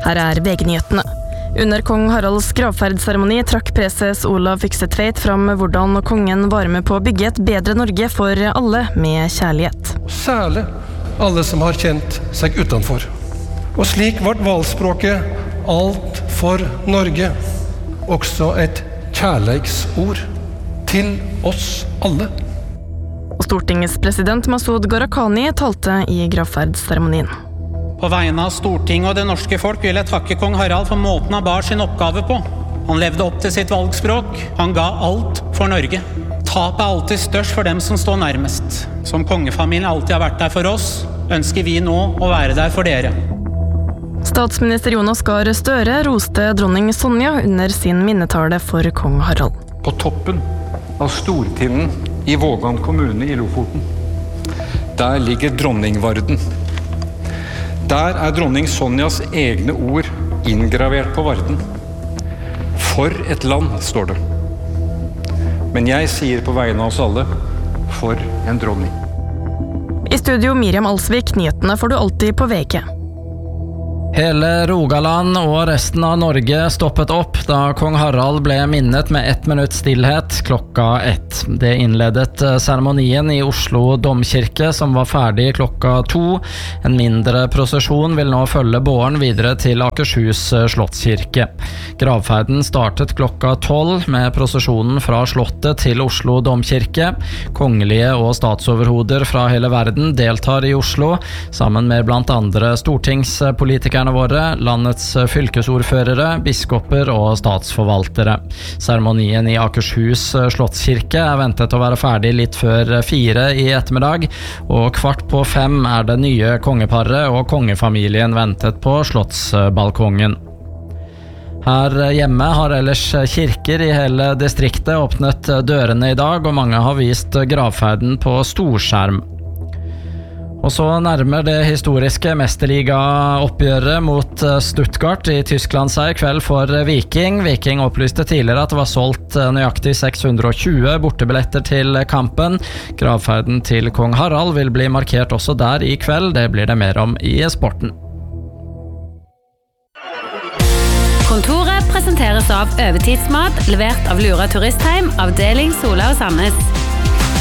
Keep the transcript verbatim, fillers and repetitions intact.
Her er V G-nyhetene. Under kong Haralds gravferdsseremoni trakk preses Olav Fyksetveit fram hvordan kongen var med på å bygge et bedre Norge for alle med kjærlighet. Særlig alle som har kjent seg utenfor. Og slik vart valgspråket alt for Norge også et kjærleiksord til oss alle. Og Stortingets president Masud Gharahkhani talte i gravferdsseremonien. På vegne av Stortinget og det norske folk vil jeg takke kong Harald for måten han bar sin oppgave på. Han levde opp til sitt valgspråk. Han ga alt for Norge. Tapet er alltid størst for dem som står nærmest. Som kongefamilien alltid har vært der for oss, ønsker vi nå å være der for dere. Statsminister Jonas Gahr Støre roste dronning Sonja under sin minnetale for kong Harald. På toppen av Stortinden i Vågan kommune i Lofoten, der ligger dronningvarden. Der er dronning Sonjas egne ord inngravert på varden. For et land, står det. Men jeg sier på vegne av oss alle, for en dronning. I studio Miriam Alsvik, nyhetene får du alltid på V G. Hele Rogaland og resten av Norge stoppet opp da kong Harald ble minnet med ett minutt stillhet klokka ett. Det innledet seremonien i Oslo domkirke som var ferdig klokka to. En mindre prosesjon vil nå følge båren videre til Akershus slottskirke. Gravferden startet klokka tolv med prosesjonen fra slottet til Oslo domkirke. Kongelige og statsoverhoder fra hele verden deltar i Oslo, sammen med blant andre stortingspolitikere våre, landets fylkesordførere, biskoper og statsforvaltere. Seremonien i Akershus slottskirke er ventet å være ferdig litt før fire i ettermiddag, og kvart på fem er det nye kongeparet og kongefamilien ventet på slottsbalkongen. Her hjemme har ellers kirker i hele distriktet åpnet dørene i dag, og mange har vist gravferden på storskjerm. Og så nærmer det historiske mesterliga-oppgjøret mot Stuttgart i Tyskland seg i kveld for Viking. Viking opplyste tidligere at det var solgt nøyaktig seks hundre og tjue bortebilletter til kampen. Gravferden til kong Harald vil bli markert også der i kveld. Det blir det mer om i sporten. Kontoret presenteres av Overtidsmat, levert av Lura Turistheim, avdeling Sola og Sandnes.